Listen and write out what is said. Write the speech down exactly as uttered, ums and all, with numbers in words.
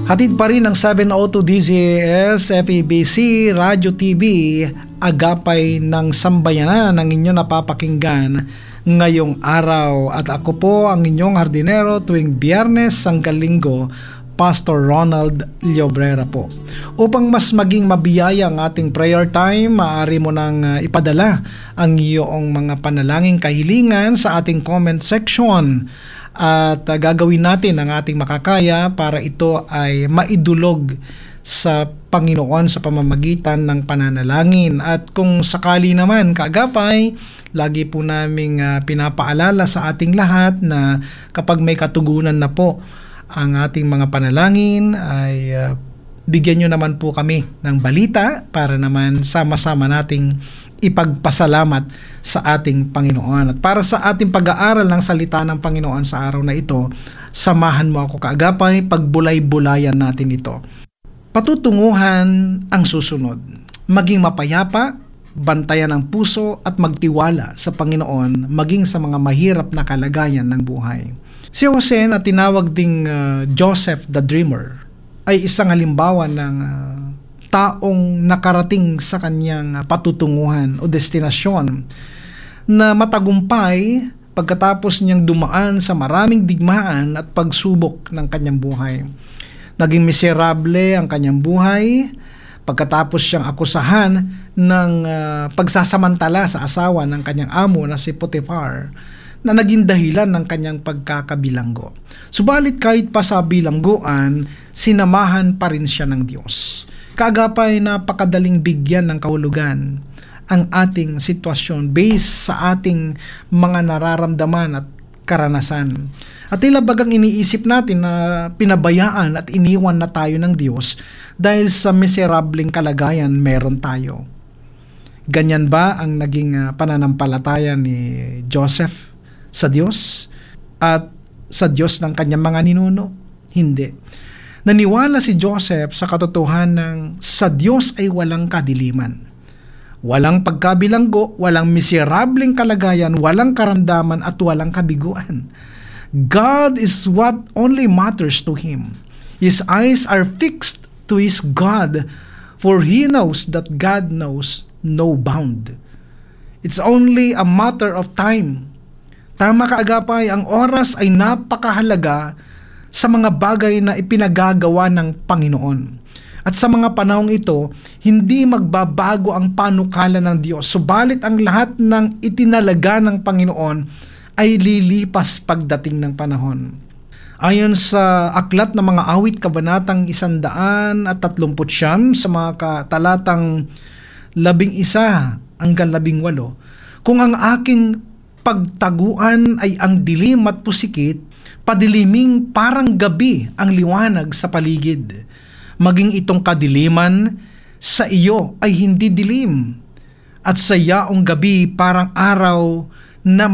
Hatid pa rin ng seven oh two D Z S F E B C Radio T V, agapay ng sambayanan ng inyong napapakinggan ngayong araw. At ako po ang inyong hardinero tuwing Biyernes hanggang Linggo, Pastor Ronald Llobrera po. Upang mas maging mabiyaya ang ating prayer time, maaari mo nang uh, ipadala ang iyong mga panalangin kahilingan sa ating comment section. At uh, gagawin natin ang ating makakaya para ito ay maidulog sa Panginoon sa pamamagitan ng pananalangin. At kung sakali naman kaagapay, lagi po naming uh, pinapaalala sa ating lahat na kapag may katugunan na po ang ating mga panalangin, ay uh, bigyan nyo naman po kami ng balita para naman sama-sama nating ipagpasalamat sa ating Panginoon. At para sa ating pag-aaral ng salita ng Panginoon sa araw na ito, samahan mo ako kaagapay, pagbulay-bulayan natin ito. Patutunguhan ang susunod: maging mapayapa, bantayan ang puso at magtiwala sa Panginoon maging sa mga mahirap na kalagayan ng buhay. Si Jose, na tinawag ding uh, Joseph the Dreamer, ay isang halimbawa ng uh, taong nakarating sa kanyang patutunguhan o destinasyon na matagumpay pagkatapos niyang dumaan sa maraming digmaan at pagsubok ng kanyang buhay. Naging miserable ang kanyang buhay pagkatapos siyang akusahan ng uh, pagsasamantala sa asawa ng kanyang amo na si Potiphar, na naging dahilan ng kanyang pagkakabilanggo. Subalit kahit pa sa bilangguan, sinamahan pa rin siya ng Diyos. Kaagapay, napakadaling bigyan ng kahulugan ang ating sitwasyon based sa ating mga nararamdaman at karanasan. At tila bagang iniisip natin na pinabayaan at iniwan na tayo ng Diyos dahil sa miserableng kalagayan meron tayo. Ganyan ba ang naging uh, pananampalataya ni Joseph sa Diyos at sa Diyos ng kanyang mga ninuno? Hindi. Naniwala si Joseph sa katotohanan sa Diyos ay walang kadiliman, walang pagkabilanggo, walang miserableng kalagayan, walang karamdaman at walang kabiguan. God is what only matters to him. His eyes are fixed to his God, for he knows that God knows no bound. It's only a matter of time. Tama kaagapay, ang oras ay napakahalaga sa mga bagay na ipinagagawa ng Panginoon. At sa mga panahong ito, hindi magbabago ang panukala ng Diyos. Subalit ang lahat ng itinalaga ng Panginoon ay lilipas pagdating ng panahon. Ayon sa aklat ng mga awit, kabanatang isandaan at tatlumput siyam, sa mga katalatang labing isa hanggang labing walo, kung ang aking pagtaguan ay ang dilim at pusikit, padiliming parang gabi ang liwanag sa paligid. Maging itong kadiliman sa iyo ay hindi dilim, at sa yaong gabi parang araw na